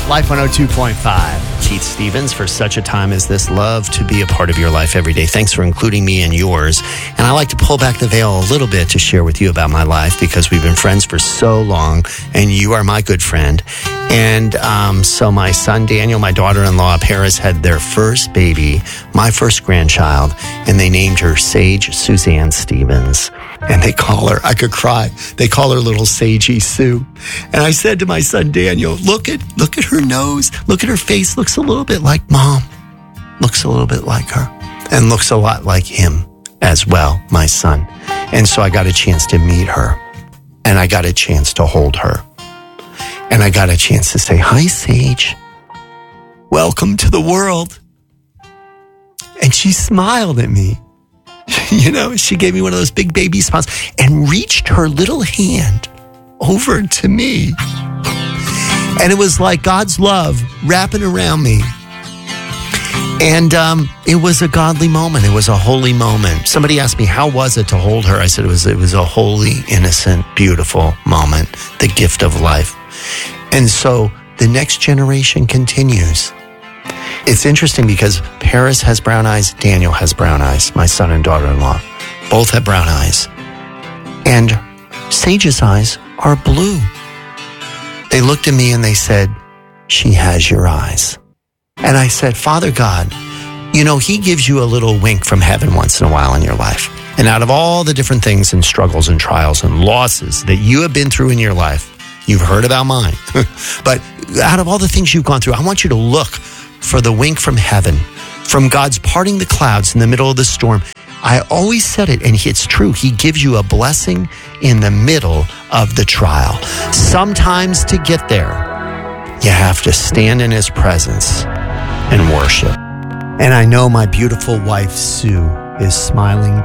Life 102.5. Keith Stevens, for such a time as this, love to be a part of your life every day. Thanks for including me in yours. And I like to pull back the veil a little bit to share with you about my life because we've been friends for so long and you are my good friend. And so my son Daniel, my daughter-in-law Paris had their first baby, my first grandchild, and they named her Sage Suzanne Stevens. And they call her, I could cry, they call her little Sagey Sue. And I said to my son Daniel, look at her nose, look at her face, looks a little bit like mom, looks a little bit like her, and looks a lot like him as well, my son. And so I got a chance to meet her, and I got a chance to hold her. And I got a chance to say, hi, Sage. Welcome to the world. And she smiled at me. You know, she gave me one of those big baby smiles and reached her little hand over to me. And it was like God's love wrapping around me. And it was a godly moment. It was a holy moment. Somebody asked me, how was it to hold her? I said it was a holy, innocent, beautiful moment, the gift of life. And so the next generation continues. It's interesting because Paris has brown eyes, Daniel has brown eyes, my son and daughter-in-law. Both have brown eyes. And Sage's eyes are blue. They looked at me and they said, she has your eyes. And I said, Father God, you know, he gives you a little wink from heaven once in a while in your life. And out of all the different things and struggles and trials and losses that you have been through in your life, you've heard about mine. But out of all the things you've gone through, I want you to look for the wink from heaven, from God's parting the clouds in the middle of the storm. I always said it, and it's true. He gives you a blessing in the middle of the trial. Sometimes to get there, you have to stand in his presence and worship. And I know my beautiful wife, Sue, is smiling